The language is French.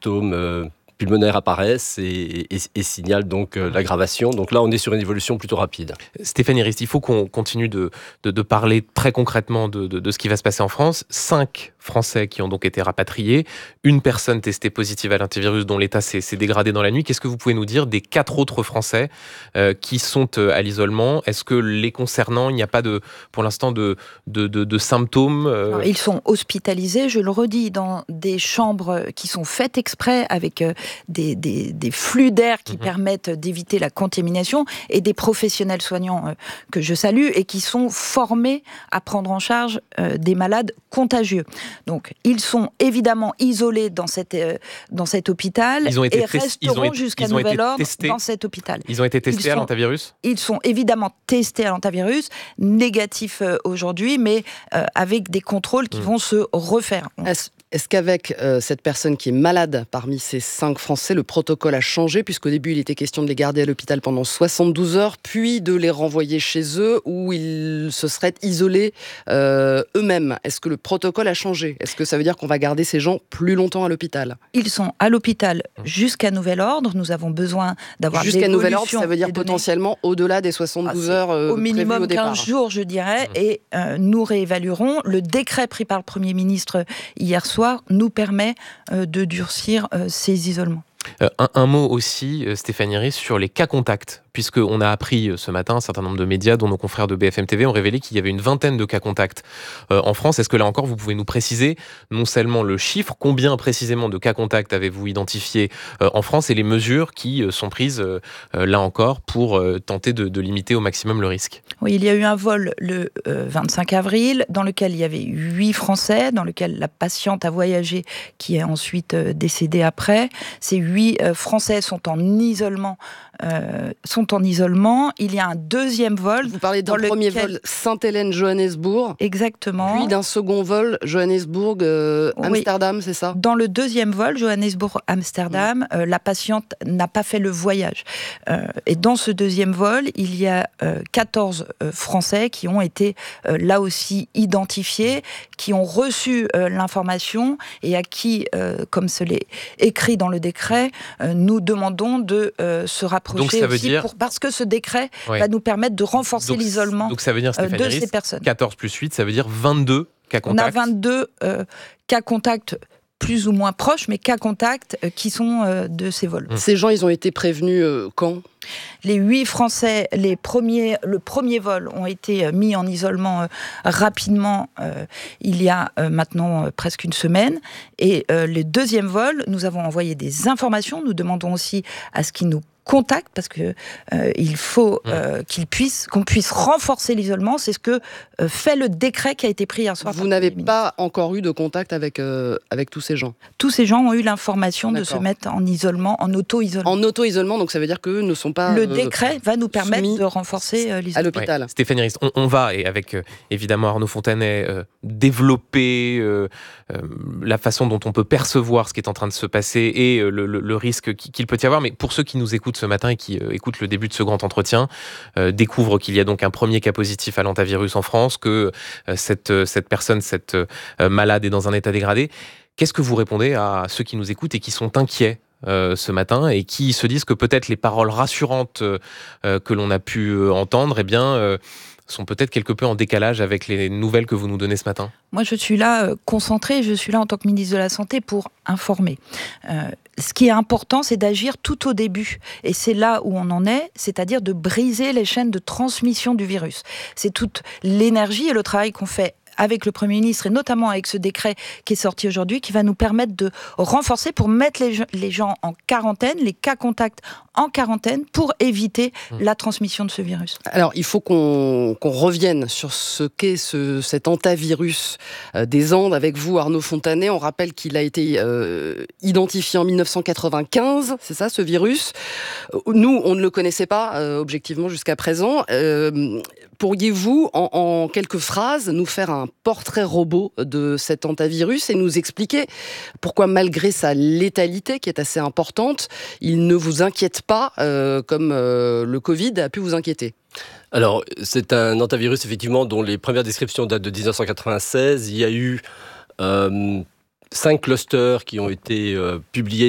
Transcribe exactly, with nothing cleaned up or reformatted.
symptômes euh, pulmonaires apparaissent et, et, et signalent donc euh, l'aggravation. Donc là, on est sur une évolution plutôt rapide. Stéphanie Rist, il faut qu'on continue de, de, de parler très concrètement de, de, de ce qui va se passer en France. Cinq Français qui ont donc été rapatriés, une personne testée positive à l'antivirus dont l'état s'est, s'est dégradé dans la nuit. Qu'est-ce que vous pouvez nous dire des quatre autres Français euh, qui sont euh, à l'isolement? Est-ce que les concernant, il n'y a pas de, pour l'instant de, de, de, de symptômes euh... Alors, ils sont hospitalisés, je le redis, dans des chambres qui sont faites exprès avec euh, des, des, des flux d'air qui mmh. permettent d'éviter la contamination et des professionnels soignants euh, que je salue et qui sont formés à prendre en charge euh, des malades contagieux. Donc, ils sont évidemment isolés dans, cette, euh, dans cet hôpital ils ont été et tes- resteront été, jusqu'à nouvel ordre testés. dans cet hôpital. Ils ont été testés ils à sont, l'antivirus Ils sont évidemment testés à l'antivirus, négatifs euh, aujourd'hui, mais euh, avec des contrôles qui mmh. vont se refaire. Est-ce, est-ce qu'avec euh, cette personne qui est malade parmi ces cinq Français, le protocole a changé, puisqu'au début, il était question de les garder à l'hôpital pendant soixante-douze heures, puis de les renvoyer chez eux, où ils se seraient isolés euh, eux-mêmes? Est-ce que le protocole a changé? Est-ce que ça veut dire qu'on va garder ces gens plus longtemps à l'hôpital? Ils sont à l'hôpital jusqu'à nouvel ordre. Nous avons besoin d'avoir jusqu'à nouvel ordre, ça veut dire potentiellement au-delà des soixante-douze ah, heures euh, au minimum au quinze jours, je dirais, mmh. et euh, nous réévaluerons. Le décret pris par le Premier ministre hier soir nous permet euh, de durcir euh, ces isolements. Euh, un, un mot aussi, euh, Stéphanie Rist, sur les cas contacts, puisqu'on a appris euh, ce matin, un certain nombre de médias, dont nos confrères de B F M T V, ont révélé qu'il y avait une vingtaine de cas contacts euh, en France. Est-ce que là encore, vous pouvez nous préciser non seulement le chiffre, combien précisément de cas contacts avez-vous identifié euh, en France, et les mesures qui euh, sont prises, euh, euh, là encore, pour euh, tenter de, de limiter au maximum le risque? Oui, il y a eu un vol le euh, vingt-cinq avril, dans lequel il y avait huit Français, dans lequel la patiente a voyagé, qui est ensuite euh, décédée après. Ces huit euh, Français sont en isolement. Euh, sont en isolement. Il y a un deuxième vol. Vous parlez d'un premier lequel... vol Sainte-Hélène-Johannesburg. Exactement. Puis d'un second vol Johannesburg-Amsterdam, euh, oui. c'est ça? Dans le deuxième vol Johannesburg-Amsterdam, mmh. euh, la patiente n'a pas fait le voyage. Euh, et dans ce deuxième vol, il y a euh, quatorze euh, Français qui ont été euh, là aussi identifiés, qui ont reçu euh, l'information et à qui, euh, comme ce l'est écrit dans le décret, euh, nous demandons de euh, se rapprocher. Donc ça veut aussi dire... pour, parce que ce décret ouais. va nous permettre de renforcer donc, l'isolement donc ça veut dire, de Rist, ces personnes. quatorze plus huit, ça veut dire vingt-deux cas contacts. On a vingt-deux euh, cas contacts plus ou moins proches, mais cas contacts euh, qui sont euh, de ces vols. Mmh. Ces gens, ils ont été prévenus euh, quand ? Les huit Français, les premiers, le premier vol ont été mis en isolement euh, rapidement euh, il y a euh, maintenant euh, presque une semaine. Et euh, le deuxième vol, nous avons envoyé des informations. Nous demandons aussi à ce qu'ils nous contactent parce que euh, il faut euh, qu'ils puissent, qu'on puisse renforcer l'isolement. C'est ce que euh, fait le décret qui a été pris hier soir. Vous n'avez pas encore eu de contact avec, euh, avec tous ces gens? Tous ces gens ont eu l'information D'accord. de se mettre en isolement, en auto-isolement. En auto-isolement, donc ça veut dire qu'eux ne sont pas Le décret va nous permettre de renforcer euh, l'isolement. À l'hôpital. Ouais. Stéphanie Rist, on, on va, et avec euh, évidemment Arnaud Fontanet, euh, développer euh, euh, la façon dont on peut percevoir ce qui est en train de se passer et euh, le, le, le risque qu'il peut y avoir. Mais pour ceux qui nous écoutent ce matin et qui euh, écoutent le début de ce grand entretien, euh, découvrent qu'il y a donc un premier cas positif à l'antivirus en France, que euh, cette, cette personne, cette euh, malade est dans un état dégradé. Qu'est-ce que vous répondez à ceux qui nous écoutent et qui sont inquiets Euh, ce matin et qui se disent que peut-être les paroles rassurantes euh, que l'on a pu euh, entendre eh bien, euh, sont peut-être quelque peu en décalage avec les nouvelles que vous nous donnez ce matin? Moi, je suis là euh, concentrée, je suis là en tant que ministre de la Santé pour informer. Euh, ce qui est important, c'est d'agir tout au début. Et c'est là où on en est, c'est-à-dire de briser les chaînes de transmission du virus. C'est toute l'énergie et le travail qu'on fait avec le Premier ministre et notamment avec ce décret qui est sorti aujourd'hui, qui va nous permettre de renforcer pour mettre les, les gens en quarantaine, les cas contacts en quarantaine, pour éviter mmh. la transmission de ce virus. Alors, il faut qu'on, qu'on revienne sur ce qu'est ce, cet antivirus euh, des Andes avec vous, Arnaud Fontanet. On rappelle qu'il a été euh, identifié en dix-neuf cent quatre-vingt-quinze, c'est ça, ce virus. Nous, on ne le connaissait pas, euh, objectivement, jusqu'à présent. Euh, pourriez-vous, en, en quelques phrases, nous faire un portrait robot de cet antivirus et nous expliquer pourquoi, malgré sa létalité qui est assez importante, il ne vous inquiète pas euh, comme euh, le Covid a pu vous inquiéter? Alors, c'est un antivirus, effectivement, dont les premières descriptions datent de dix-neuf cent quatre-vingt-seize. Il y a eu euh, cinq clusters qui ont été euh, publiés